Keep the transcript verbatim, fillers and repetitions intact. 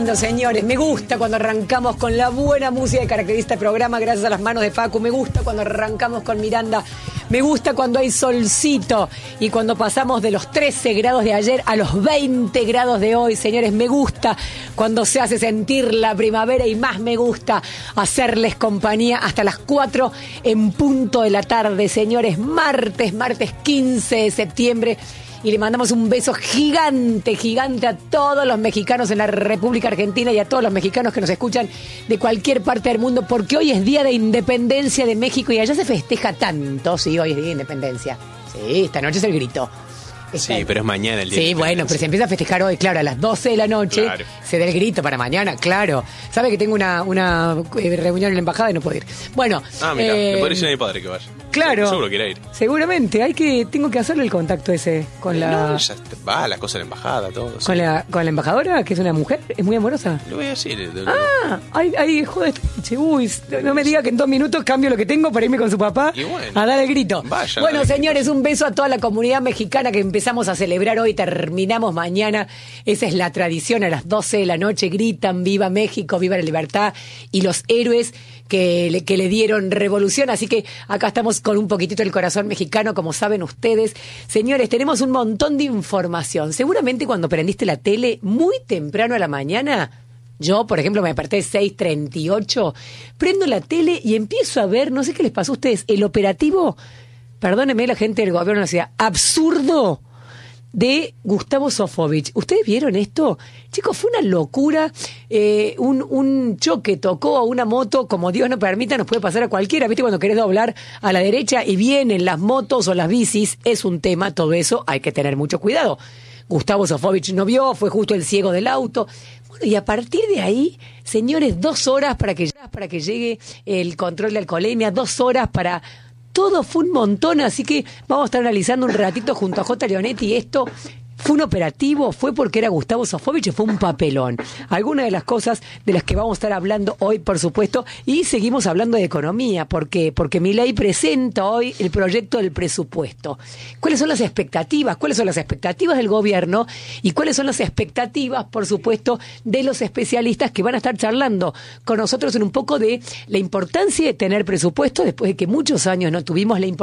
lindo, señores. Me gusta cuando arrancamos con la buena música que caracteriza este programa, gracias a las manos de Facu. Me gusta cuando arrancamos con Miranda. Me gusta cuando hay solcito y cuando pasamos de los trece grados de ayer a los veinte grados de hoy, señores. Me gusta cuando se hace sentir la primavera y más me gusta hacerles compañía hasta las cuatro en punto de la tarde, señores. Martes, martes quince de septiembre. Y le mandamos un beso gigante, gigante a todos los mexicanos en la República Argentina y a todos los mexicanos que nos escuchan de cualquier parte del mundo, porque hoy es Día de Independencia de México y allá se festeja tanto. Sí, hoy es Día de Independencia. Sí, esta noche es el grito. Esta... Sí, pero es mañana el día. Sí, bueno, pero se empieza a festejar hoy, claro, a las doce de la noche. Claro. Se da el grito para mañana, claro. ¿Sabe que tengo una, una reunión en la embajada y no puedo ir? Bueno. Ah, mira, eh, le podría decir a mi padre que vaya. Claro. Seguro quiere ir. Seguramente, hay que, tengo que hacerle el contacto ese con eh, la. No, ya va, las cosas de la embajada, todo. Con sí. la, con la embajadora, que es una mujer, es muy amorosa. Le voy a decir. De, de, Ah, ay, ay, joder, uy, no me diga que en dos minutos cambio lo que tengo para irme con su papá bueno, a dar el grito. Vaya, bueno, dale, señores, grito. Un beso a toda la comunidad mexicana que empezamos a celebrar hoy, terminamos mañana. Esa es la tradición, a las doce de la noche gritan viva México, viva la libertad y los héroes que le, que le dieron revolución. Así que acá estamos con un poquitito del corazón mexicano, como saben ustedes. Señores, tenemos un montón de información. Seguramente cuando prendiste la tele muy temprano a la mañana, yo, por ejemplo, me desperté seis treinta y ocho, prendo la tele y empiezo a ver, no sé qué les pasó a ustedes, el operativo, perdónenme la gente del gobierno de la ciudad, absurdo, de Gustavo Sofovich. ¿Ustedes vieron esto? Chicos, fue una locura. Eh, un, un choque tocó a una moto, como Dios no permita, nos puede pasar a cualquiera. ¿Viste? Cuando querés doblar a la derecha y vienen las motos o las bicis, es un tema, todo eso hay que tener mucho cuidado. Gustavo Sofovich no vio, fue justo el ciego del auto. Bueno, y a partir de ahí, señores, dos horas para que, para que llegue el control de alcoholemia, dos horas para... Todo fue un montón, así que vamos a estar analizando un ratito junto a J. Leonetti esto. ¿Fue un operativo? ¿Fue porque era Gustavo Sofovich? ¿Fue un papelón? Algunas de las cosas de las que vamos a estar hablando hoy, por supuesto, y seguimos hablando de economía. ¿Por qué? Porque Milei presenta hoy el proyecto del presupuesto. ¿Cuáles son las expectativas? ¿Cuáles son las expectativas del gobierno? ¿Y cuáles son las expectativas, por supuesto, de los especialistas que van a estar charlando con nosotros en un poco de la importancia de tener presupuesto después de que muchos años no tuvimos la importancia